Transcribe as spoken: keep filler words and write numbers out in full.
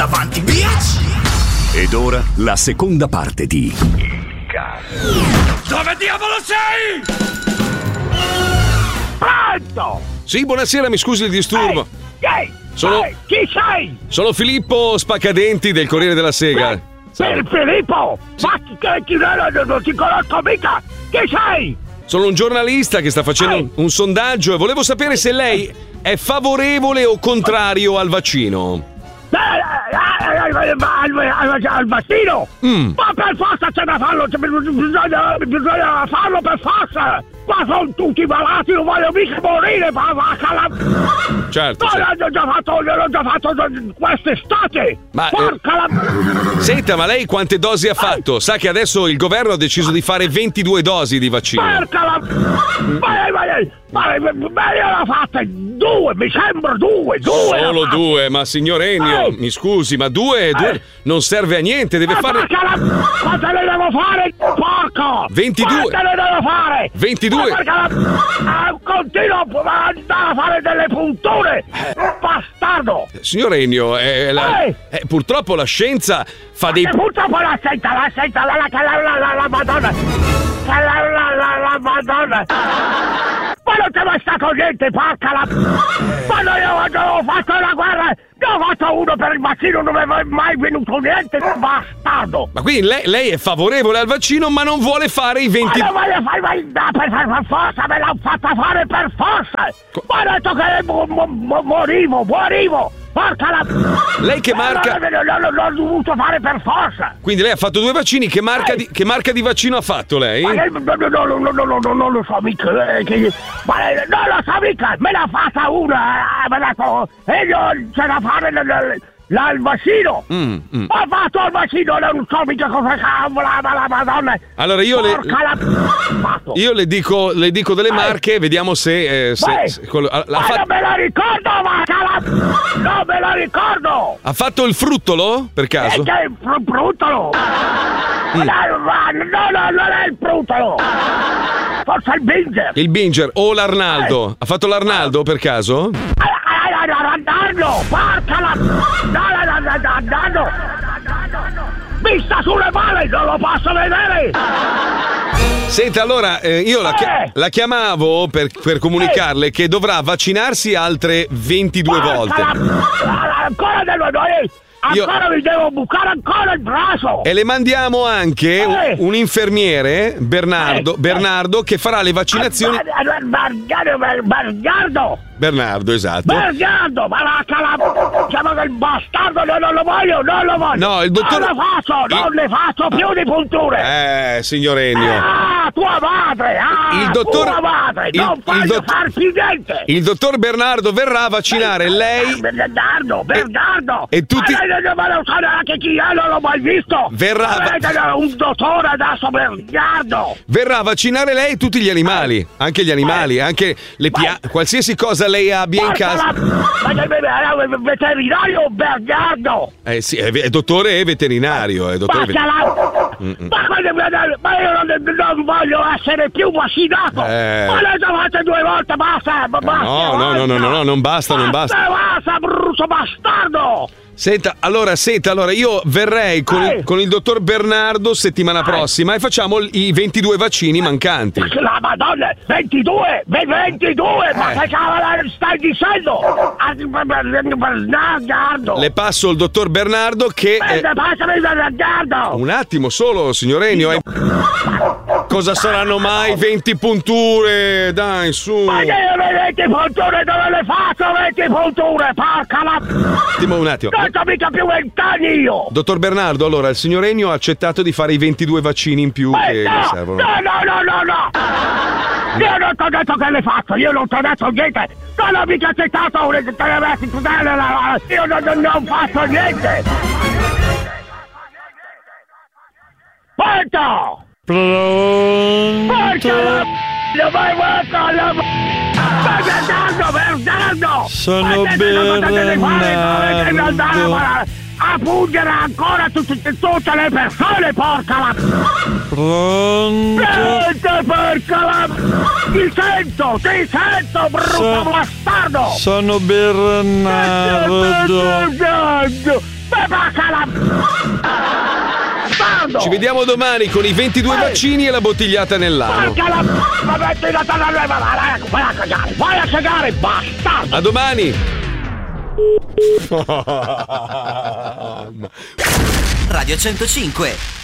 davanti, bitch! Ed ora la seconda parte di Dove diavolo sei? Pronto! Sì, buonasera, mi scusi il disturbo. Ehi, Sono- ehi, chi sei? Sono Filippo Spaccadenti del Corriere della Sera. Per Filippo! Ma chi, chi, chi non, non ti conosco mica! Chi sei? Sono un giornalista che sta facendo un, un sondaggio e volevo sapere se lei è favorevole o contrario al vaccino. Eh, eh, eh, eh, Al, al, al vaccino? Mm. Ma per forza c'è da farlo, c'è- bisogna, bisogna farlo per forza! Qua sono tutti malati, non voglio mica morire, ma vacca la... Certo, Ma certo. l'ho già fatto, l'ho già fatto quest'estate! Ma, Porca la... Senta, ma lei quante dosi ha fatto? Sa che adesso il governo ha deciso di fare ventidue dosi di vaccino. Porca la... Ma, ma, ma, ma, ma io l'ho fatta due, mi sembra due, due! Solo l'ho fatta. due, ma signor Ennio, Eh. mi scusi, ma due, due Eh. non serve a niente, deve Ma fare porca la... Quante ne devo fare, porco? ventidue. Quante ne devo fare? ventidue. Ma porca la... Ah, continuo a andare a fare delle punture! Bastardo! Signor Ennio, eh, la- Eh. eh, purtroppo la scienza fa dei... E purtroppo la senta, la senta, la, la, la, la, la, la madonna! La, la, la, la, la madonna! Ma non c'è mai stato niente, porca la... Quando io ho fatto la guerra, ne ho fatto uno per il vaccino, non mi è mai venuto niente, bastardo! Ma quindi lei, lei è favorevole al vaccino ma non vuole fare i Ma venti... non voglio fare mai da per, per, per forza, me l'hanno fatta fare per forza! Ma ho detto che mo, mo, mo, morivo, morivo! Porca la... Lei che marca... L'ho, l'ho, l'ho, l'ho dovuto fare per forza! Quindi lei ha fatto due vaccini, che marca, di, che marca di vaccino ha fatto lei? Ma lei- no, no, no, no, no, no, no, non lo so mica, eh, che- ma lei- non lo so mica, me l'ha fatta una, eh, me l'ha fatto, e io c'è da fare l- l- la- il vaccino, Mm, mm. ho fatto il vaccino, non so mica cosa cavolo, ma la madonna, Allora io le, porca la... fatto. io le dico, le dico delle marche, vediamo se... eh, se- Vai. se quello- ha, l'ha Ma fa- non me la ricordo, ma cala... non me la ricordo, ha fatto il fruttolo, per e caso? che è il fr- fruttolo, Mm. no, no, no, non è il fruttolo, forse il binger. Il Binger o l'Arnaldo? Ha fatto l'Arnaldo, per caso? Andando! Porca la... Andando! Mi sta sulle mani, non lo posso vedere! Senta, allora, eh, io la, chi- Eh. la chiamavo per, per comunicarle che dovrà vaccinarsi altre ventidue Porca volte. la... Ancora devo... Io- Ancora mi devo bucare ancora il braccio! E le mandiamo anche un, Eh. un infermiere, Bernardo, Eh. Bernardo, che farà le vaccinazioni. Bernardo! Bernardo! Bernardo, esatto. Bernardo! Ma la cala... Chiamo che il bastardo, no, non lo voglio, non lo voglio! No, il dottor- Non lo faccio, non Il- ne faccio più di punture! Eh, signor Ennio. Ah, tua madre! Ah, Il dottor- tua madre! il- non il voglio dott- farti niente! Il dottor Bernardo verrà a vaccinare lei. Bernardo, Bernardo! e tutti- Ma lei non lo sa neanche chi è, non l'ho mai visto! Verrà- Ma lei è un dottore adesso, Bernardo! Verrà a vaccinare lei e tutti gli animali. Anche gli animali, anche le pia- qualsiasi cosa lei abbia in Porca casa. la- Ma che è un veterinario, Bernardo! Eh sì, è, è dottore e veterinario. È dottore e Porca veterinario. la... Ma, quando- ma io non, non voglio essere più vaccinato! Eh. Ma le ho fatte due volte, basta! basta No, no, no, no, no, no, non basta, non basta. Basta, brutto bastardo! Senta, allora, senta, allora io verrei con, il, con il dottor Bernardo settimana prossima e facciamo l- i ventidue vaccini mancanti. La madonna, ventidue, ventidue, ma Eh. che cavolo stai dicendo? Bernardo! Le passo il dottor Bernardo che... eh, Passami Bernardo! un attimo solo, signor Ennio. eh. Cosa saranno mai venti punture? Dai, su. Ma che io le venti punture dove le faccio venti punture? Porca la... Un attimo, un attimo. Non ho mica più vent'anni io! Dottor Bernardo, allora, il signor Ennio ha accettato di fare i ventidue vaccini in più Eh, che le no, servono. no, no, no, no, no! Io non ti ho detto che le faccio, io non ti ho detto niente! Non ho mica accettato un telemetti tutele, io non, non, non faccio niente! Pronto! Porca la... Non vai guarda la... Bernardo, Bernardo! Sono Ma te non potete fare, dovete andare Bernardo. a, a pungere ancora tutte, tutte le persone, porca la... Pronto? Sente, porca la... Ti sento, ti sento, brutto So- bastardo! Sono Bernardo. Bernardo! E bacca la... Bando! Ci vediamo domani con i ventidue Vai. vaccini e la bottigliata nell'ano. Bacca la... Ma metti la tana... Vai a cagare, vai a cagare, bastardo! A domani! Radio centocinque